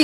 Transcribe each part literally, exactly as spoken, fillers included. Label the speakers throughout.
Speaker 1: di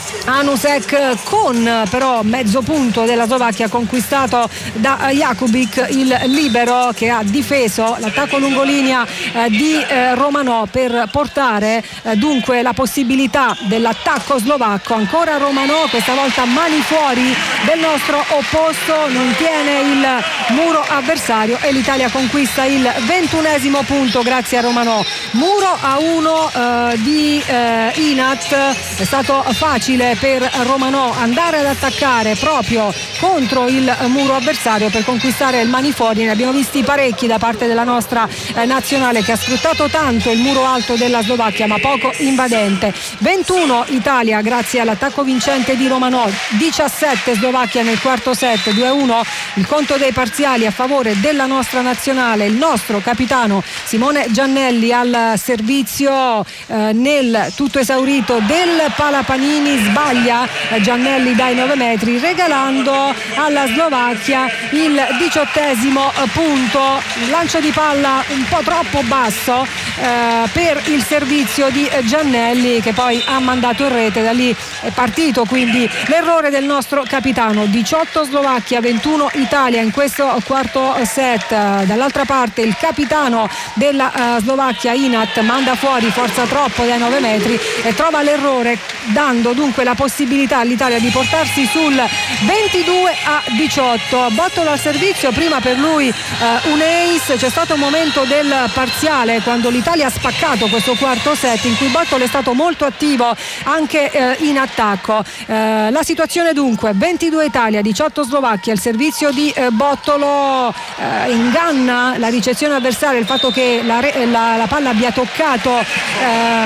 Speaker 1: Anusek, con però mezzo punto della Slovacchia conquistato da Jakubik, il libero, che ha difeso l'attacco lungolinea eh, di eh, Romanò per portare eh, dunque la possibilità dell'attacco slovacco. Ancora Romanò, questa volta mani fuori del nostro opposto, non tiene il muro avversario e l'Italia conquista il ventunesimo punto grazie a Romanò. Muro a uno eh, di eh, Inat. È stato facile per Romanò andare ad attaccare proprio contro il muro avversario per conquistare il mani fuori. Ne abbiamo visti parecchi da parte della nostra eh, nazionale, che ha sfruttato tanto il muro alto della Slovacchia ma poco invadente. ventuno Italia grazie all'attacco vincente di Romanò, diciassette Slovacchia nel quarto set, due a uno il conto dei parziali a favore della nostra nazionale. Il nostro capitano Simone Giannelli al servizio eh, nel tutto esaurito del Palapanini. Sbaglia eh, Giannelli dai nove metri, regalando alla Slovacchia il diciottesimo punto. Lancio di palla un po' troppo basso eh, per il servizio di Giannelli, che poi ha mandato in rete. Da lì è partito quindi l'errore del nostro capitano. diciotto Slovacchia, ventuno Italia in questo quarto set. Dall'altra parte il capitano della uh, Slovacchia Inat manda fuori forza troppo dai nove metri e trova l'errore, dando dunque la possibilità all'Italia di portarsi sul ventidue a diciotto. Bottolo al servizio, prima per lui uh, un ace. C'è stato un momento del parziale quando l'Italia ha spaccato questo quarto set in cui Bottolo è stato molto attivo anche uh, in attacco. Uh, la situazione dunque ventidue Italia, diciotto Slovacchia. Il servizio di uh, Bottolo uh, inganna la ricezione avversaria, il fatto che la, la, la palla abbia toccato uh,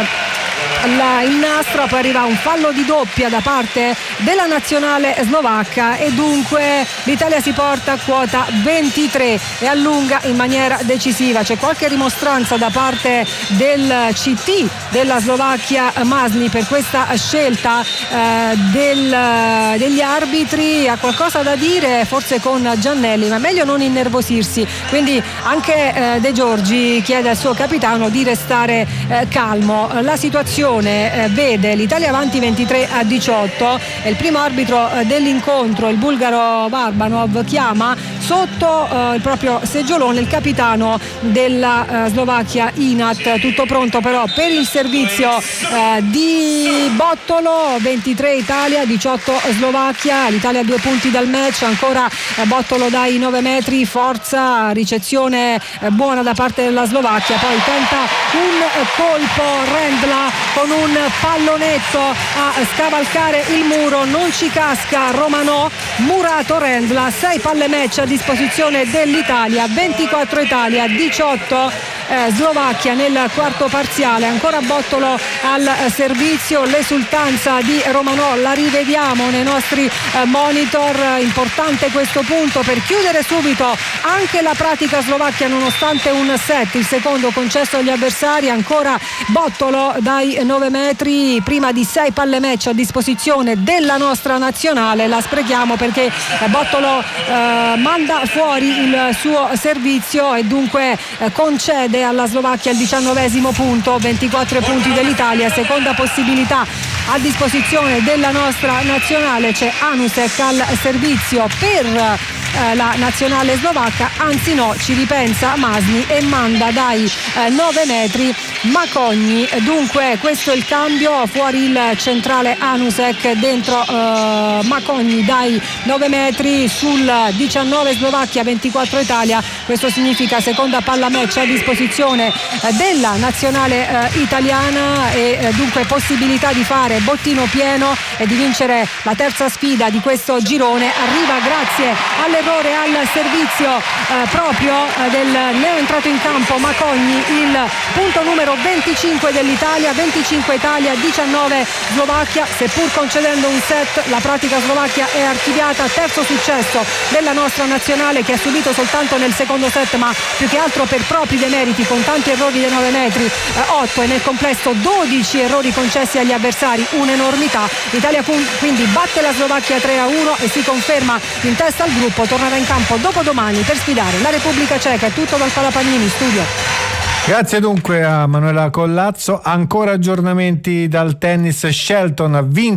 Speaker 1: La, il nastro. Poi arriva un fallo di doppia da parte della nazionale slovacca e dunque l'Italia si porta a quota ventitré e allunga in maniera decisiva. C'è qualche rimostranza da parte del C T della Slovacchia Masni per questa scelta eh, del, degli arbitri. Ha qualcosa da dire forse con Giannelli, ma meglio non innervosirsi, quindi anche eh, De Giorgi chiede al suo capitano di restare eh, calmo. La situazione eh, vede l'Italia avanti ventitré a diciotto e il primo arbitro eh, dell'incontro, il bulgaro Barbanov, chiama sotto eh, il proprio seggiolone il capitano della eh, Slovacchia Inat. Tutto pronto però per il servizio eh, di Bottolo. ventitré Italia, diciotto Slovacchia. L'Italia a due punti dal match. Ancora eh, Bottolo dai nove metri, forza, ricezione eh, buona da parte della Slovacchia. Poi tenta un eh, colpo Rendla con un pallonetto a scavalcare il muro, non ci casca Romanò. Murato Rendla, sei palle match a disposizione dell'Italia, ventiquattro Italia, diciotto eh, Slovacchia nel quarto parziale. Ancora Bottolo al servizio, l'esultanza di Romanò la rivediamo nei nostri eh, monitor. Importante questo punto per chiudere subito anche la pratica slovacchia nonostante un set, il secondo concesso agli avversari. Ancora Bottolo dai nove metri, prima di sei palle match a disposizione della nostra nazionale. La sprechiamo perché Bottolo eh, manda fuori il suo servizio e dunque eh, concede alla Slovacchia il diciannovesimo punto. ventiquattro punti dell'Italia, seconda possibilità a disposizione della nostra nazionale. C'è Anusek al servizio per eh, la nazionale slovacca, anzi no, ci ripensa Masni e manda dai eh, nove metri Macogni. Dunque questo è il cambio, fuori il centrale Anusek, dentro eh, Macogni dai nove metri, sul diciannove Slovacchia, ventiquattro Italia. Questo significa seconda palla match a disposizione eh, della nazionale eh, italiana e eh, dunque possibilità di fare bottino pieno e di vincere la terza sfida di questo girone. Arriva grazie all'errore al servizio eh, proprio eh, del neoentrato in campo Macogni il punto numero venticinque dell'Italia. venticinque Italia, diciannove Slovacchia. Seppur concedendo un set, la pratica Slovacchia è archiviata. Terzo successo della nostra nazionale, che ha subito soltanto nel secondo set, ma più che altro per propri demeriti, con tanti errori dei nove metri, eh, otto e nel complesso dodici errori concessi agli avversari, un'enormità. L'Italia quindi batte la Slovacchia tre a uno e si conferma in testa al gruppo. Tornerà in campo dopodomani per sfidare la Repubblica Ceca. È tutto dal Palapanini studio.
Speaker 2: Grazie dunque a Manuela Collazzo. Ancora aggiornamenti dal tennis. Shelton ha vinto